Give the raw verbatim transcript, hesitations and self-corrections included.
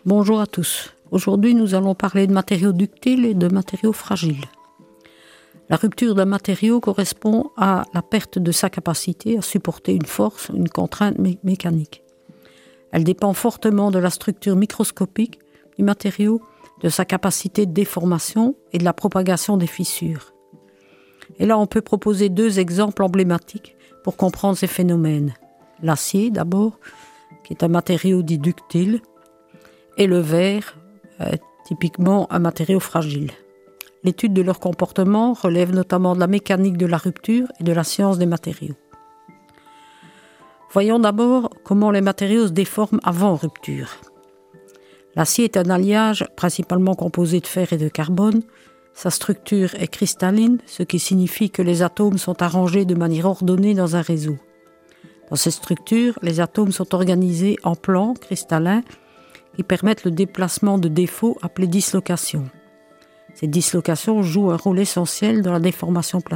Bonjour à tous. Aujourd'hui, nous allons parler de matériaux ductiles et de matériaux fragiles. La rupture d'un matériau correspond à la perte de sa capacité à supporter une force, une contrainte mé- mécanique. Elle dépend fortement de la structure microscopique du matériau, de sa capacité de déformation et de la propagation des fissures. Et là, on peut proposer deux exemples emblématiques pour comprendre ces phénomènes. L'acier, d'abord, qui est un matériau dit ductile, et le verre, euh, typiquement un matériau fragile. L'étude de leur comportement relève notamment de la mécanique de la rupture et de la science des matériaux. Voyons d'abord comment les matériaux se déforment avant rupture. L'acier est un alliage principalement composé de fer et de carbone. Sa structure est cristalline, ce qui signifie que les atomes sont arrangés de manière ordonnée dans un réseau. Dans cette structure, les atomes sont organisés en plans cristallins qui permettent le déplacement de défauts appelés dislocations. Ces dislocations jouent un rôle essentiel dans la déformation plastique.